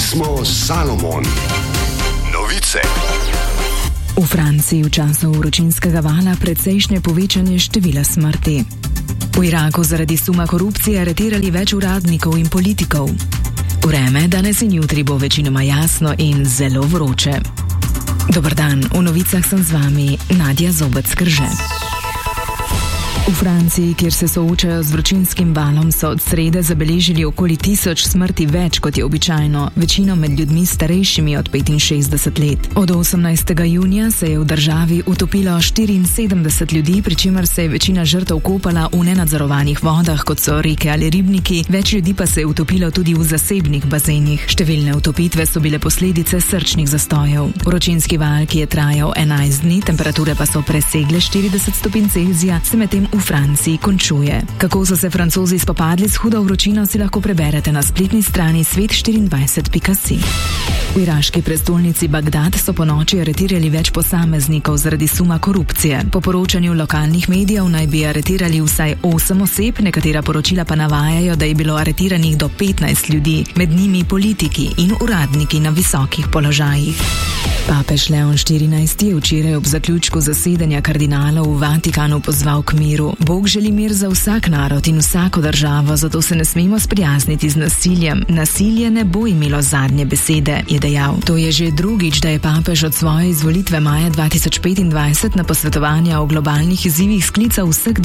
smo Salomon. Novice. V Franciji v času vročinskega vala precejšnje povečanje števila smrti. V Iraku zaradi suma korupcije aretirali več uradnikov in politikov. Vreme danes in jutri bo večinoma jasno in zelo vroče. Dober dan, v novicah sem z vami Nadja Zobec-Krže. V Franciji, kjer se soočajo z vročinskim valom, so od srede zabeležili okoli 1000 smrti več, kot je običajno, večino med ljudmi starejšimi od 65 let. Od 18. junija se je v državi utopilo 74 ljudi, pri čemer se je večina žrtev kopala v nenadzorovanih vodah, kot so reke ali ribniki, več ljudi pa se je utopilo tudi v zasebnih bazenih. Številne utopitve so bile posledice srčnih zastojev. Vročinski val, ki je trajal 11 dni, temperature pa so presegle 40 stopinj Celzija, se medtem v Franciji končuje. Kako so se Francozi spopadli s hudo vročino, si lahko preberete na spletni strani svet24.si. V iraški prestolnici Bagdad so po noči aretirali več posameznikov zaradi suma korupcije. Po poročanju lokalnih medijev naj bi aretirali vsaj 8 oseb, nekatera poročila pa navajajo, da je bilo aretiranih do 15 ljudi, med njimi politiki in uradniki na visokih položajih. Papež Leon XIV je včeraj ob zaključku zasedanja kardinalov v Vatikanu pozval k miru. Bog želi mir za vsak narod in vsako državo, zato se ne smemo sprijazniti z nasiljem. Nasilje ne bo imelo zadnje besede, je dejal. To je že drugič, da je papež od svoje izvolitve maja 2025 na posvetovanja o globalnih izzivih sklical vseh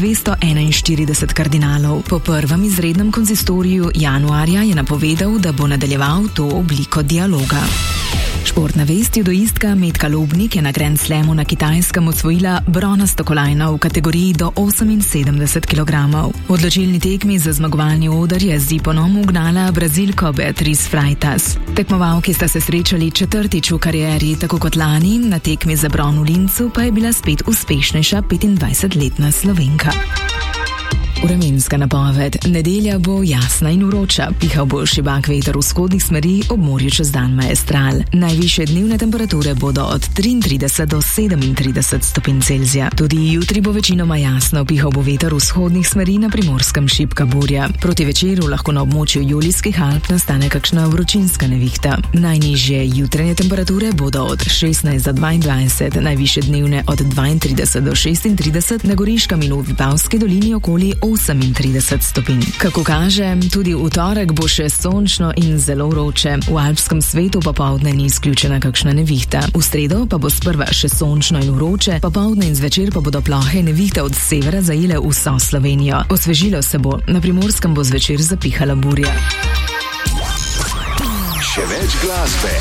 241 kardinalov. Po prvem izrednem konzistoriju januarja je napovedal, da bo nadaljeval to obliko dialoga. Športna vest, judoistka Metka Lobnik je na Grand Slamu na Kitajskem osvojila bronasto kolajno v kategoriji do 78 kg. V odločilni tekmi za zmagovalni oder je z iponom ugnala Brazilko Beatriz Freitas. Tekmovalki sta se srečali četrtič v karieri, tako kot lani, na tekmi za bron v Lincu pa je bila spet uspešnejša 25-letna Slovenka. Vremenska napoved. Nedelja bo jasna in vroča. Pihal bo šibak veter vzhodnih smeri, ob morju čez dan maestral. Najvišje dnevne temperature bodo od 33 do 37 stopinj Celzija. Tudi jutri bo večinoma jasno, pihal bo veter vzhodnih smeri, na Primorskem šibka burja. Proti večeru lahko na območju Julijskih Alp nastane kakšna vročinska nevihta. Najnižje jutranje temperature bodo od 16 do 22, najvišje dnevne od 32 do 36, na Goriškem in v Vipavski dolini okoli 38 stopinj. Kako kaže, tudi v torek bo še sončno in zelo vroče. V alpskem svetu popoldne ni izključena kakšna nevihta. V sredo pa bo sprva še sončno in vroče, popoldne in zvečer pa bodo plohe nevihte od severa zajele vso Slovenijo. Osvežilo se bo, na Primorskem bo zvečer zapihala burja. Še več glasbe.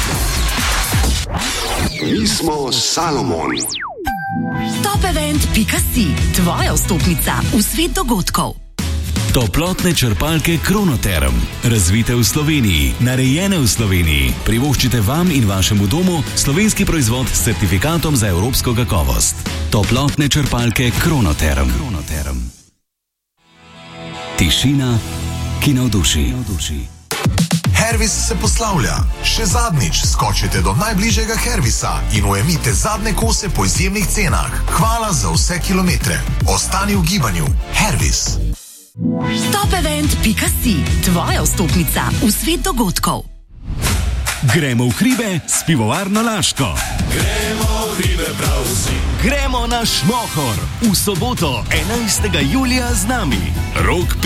Mi smo Salomon. Topevent.si, tvoja vstopnica v svet dogodkov. Toplotne črpalke Kronoterm. Razvite v Sloveniji, narejene v Sloveniji. Privoščite vam in vašemu domu slovenski proizvod s certifikatom za evropsko kakovost. Toplotne črpalke Kronoterm. Tišina, ki navduši. Hervis se poslavlja. Še zadnjič skočite do najbližjega Hervisa in ujemite zadnje kose po izjemnih cenah. Hvala za vse kilometre. Ostani v gibanju. Hervis. Topevent.si, tvoja vstopnica v svet dogodkov. Gremo v hribe s pivovarno Laško. Gremo v hribe prav vsi. Gremo na Šmohor. V soboto 11. julija z nami. Rok